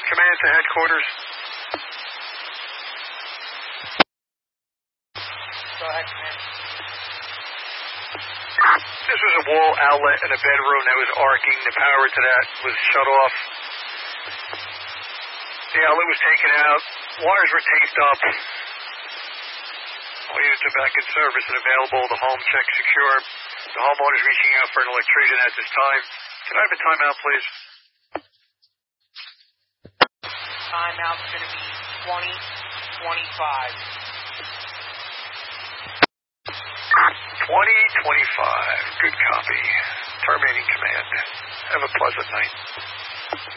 Command to headquarters. Go ahead, command. This was a wall outlet in a bedroom that was arcing. The power to that was shut off. The outlet was taken out. Wires were taped up. All units are back in service and available. The home check secure. The homeowner is reaching out for an electrician at this time. Can I have a timeout, please? Timeout's going to be 20:25. 20:25. Good copy. Terminating command. Have a pleasant night.